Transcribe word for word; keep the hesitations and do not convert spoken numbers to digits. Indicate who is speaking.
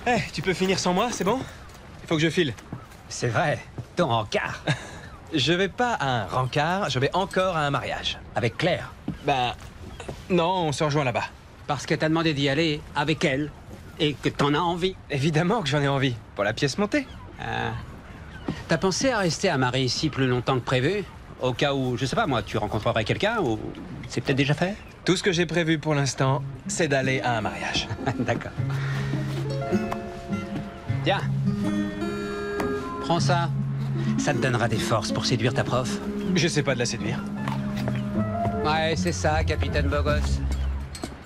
Speaker 1: Eh, tu peux finir sans moi, c'est bon? Il faut que je file.
Speaker 2: C'est vrai, ton rencard.
Speaker 1: Je vais pas à un rencard, je vais encore à un mariage.
Speaker 2: Avec Claire.
Speaker 1: Ben... Non, on se rejoint là-bas.
Speaker 2: Parce que t'as demandé d'y aller avec elle et que t'en as envie.
Speaker 1: Évidemment que j'en ai envie. Pour la pièce montée.
Speaker 2: Euh, T'as pensé à rester à Marie ici plus longtemps que prévu? Au cas où, je sais pas moi, tu rencontrerais quelqu'un ou c'est peut-être déjà fait?
Speaker 1: Tout ce que j'ai prévu pour l'instant, c'est d'aller à un mariage.
Speaker 2: D'accord. Tiens. Prends ça. Ça te donnera des forces pour séduire ta prof.
Speaker 1: Je sais pas de la séduire.
Speaker 2: Ouais, c'est ça, capitaine Bogos.